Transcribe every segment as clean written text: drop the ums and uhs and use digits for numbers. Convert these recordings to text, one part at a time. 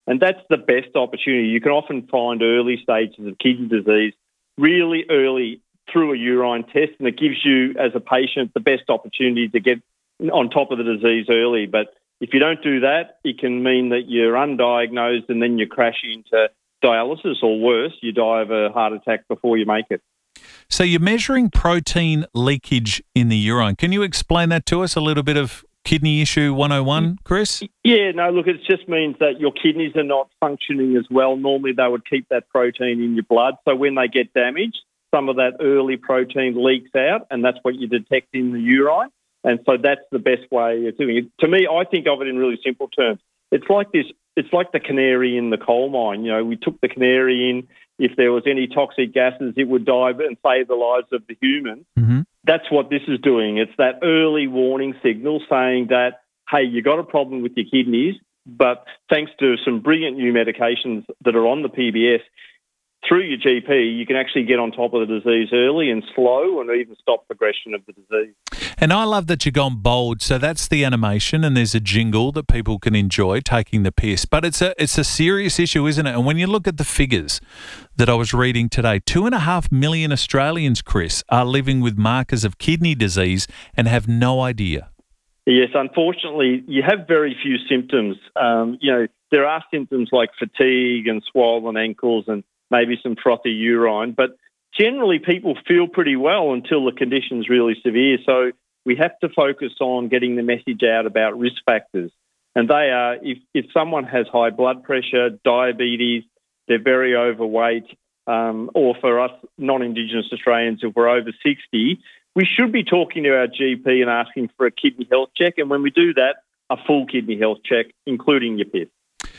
And that's the best opportunity. You can often find early stages of kidney disease really early through a urine test, and it gives you, as a patient, the best opportunity to get on top of the disease early. But if you don't do that, it can mean that you're undiagnosed and then you crash into dialysis, or worse, you die of a heart attack before you make it. So you're measuring protein leakage in the urine. Can you explain that to us, a little bit of Kidney Issue 101, Chris? Yeah, no, look, it just means that your kidneys are not functioning as well. Normally they would keep that protein in your blood. So when they get damaged, some of that early protein leaks out, and that's what you detect in the urine. And so that's the best way of doing it. To me, I think of it in really simple terms. It's like this. It's like the canary in the coal mine. You know, we took the canary in. If there was any toxic gases, it would dive and save the lives of the human. Mm-hmm. That's what this is doing. It's that early warning signal saying that, hey, you got a problem with your kidneys, but thanks to some brilliant new medications that are on the PBS, through your GP, you can actually get on top of the disease early and slow and even stop progression of the disease. And I love that you've gone bold. So that's the animation, and there's a jingle that people can enjoy, taking the piss. But it's a serious issue, isn't it? And when you look at the figures that I was reading today, 2.5 million Australians, Chris, are living with markers of kidney disease and have no idea. Yes, unfortunately, you have very few symptoms. There are symptoms like fatigue and swollen ankles and maybe some frothy urine, but generally people feel pretty well until the condition's really severe. So we have to focus on getting the message out about risk factors. And they are, if someone has high blood pressure, diabetes, they're very overweight, or for us non-Indigenous Australians, if we're over 60, we should be talking to our GP and asking for a kidney health check. And when we do that, a full kidney health check, including your piss.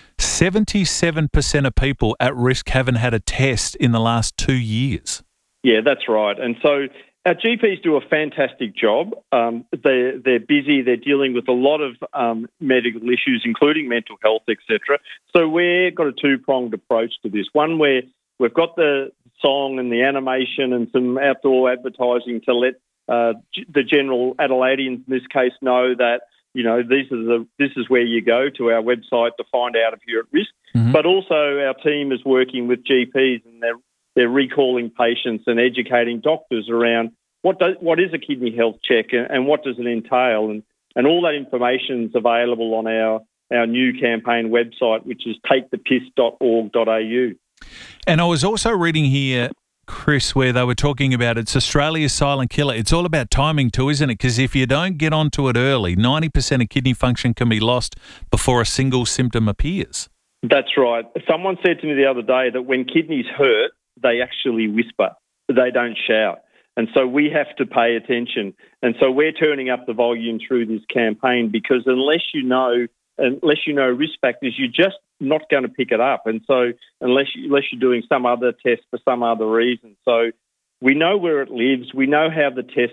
77% of people at risk haven't had a test in the last 2 years. Yeah, that's right. And so our GPs do a fantastic job. They're busy. They're dealing with a lot of medical issues, including mental health, etc. So we've got a two-pronged approach to this. One where we've got the song and the animation and some outdoor advertising to let the general Adelaideans in this case know that, you know, this is where you go to our website to find out if you're at risk. Mm-hmm. But also our team is working with GPs, and they're recalling patients and educating doctors around what is a kidney health check and what does it entail, and all that information is available on our new campaign website, which is takethepiss.org.au. And I was also reading here, Chris, where they were talking about it's Australia's silent killer. It's all about timing too, isn't it? Because if you don't get onto it early, 90% of kidney function can be lost before a single symptom appears. That's right. Someone said to me the other day that when kidneys hurt, they actually whisper. They don't shout. And so we have to pay attention. And so we're turning up the volume through this campaign, because unless you know risk factors, you're just not going to pick it up. And so unless you're doing some other test for some other reason. So we know where it lives. We know how the test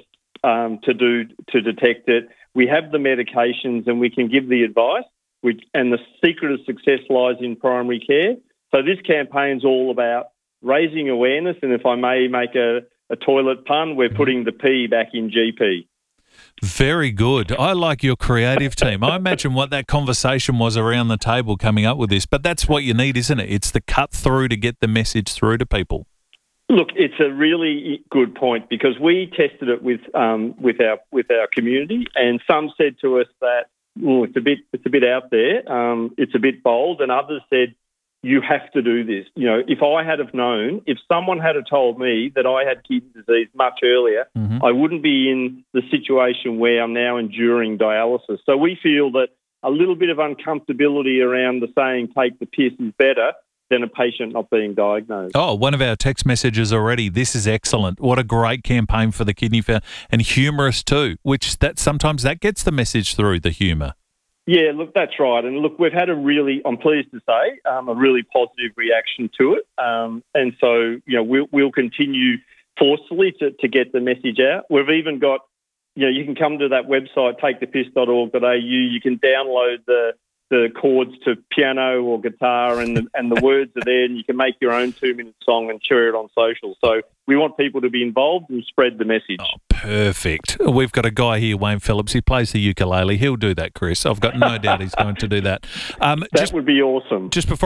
to detect it. We have the medications, and we can give the advice. And the secret of success lies in primary care. So this campaign's all about raising awareness. And if I may make a toilet pun, we're putting the P back in GP. Very good. I like your creative team. I imagine what that conversation was around the table coming up with this, but that's what you need, isn't it? It's the cut through to get the message through to people. Look, it's a really good point, because we tested it with our community, and some said to us that, it's a bit out there, it's a bit bold, and others said, you have to do this. You know, if I had have known, if someone had have told me that I had kidney disease much earlier, mm-hmm. I wouldn't be in the situation where I'm now enduring dialysis. So we feel that a little bit of uncomfortability around the saying take the piss is better than a patient not being diagnosed. Oh, one of our text messages already. This is excellent. What a great campaign for the Kidney Fair, and humorous too, which sometimes that gets the message through, the humour. Yeah, look, that's right. And look, we've had I'm pleased to say, a really positive reaction to it. And so, you know, we'll continue forcefully to get the message out. We've even got, you know, you can come to that website, takethepiss.org.au. You can download the chords to piano or guitar, and the words are there, and you can make your own 2-minute song and share it on social. So we want people to be involved and spread the message. Oh, perfect. We've got a guy here, Wayne Phillips. He plays the ukulele. He'll do that, Chris. I've got no doubt he's going to do that. That would be awesome. Just before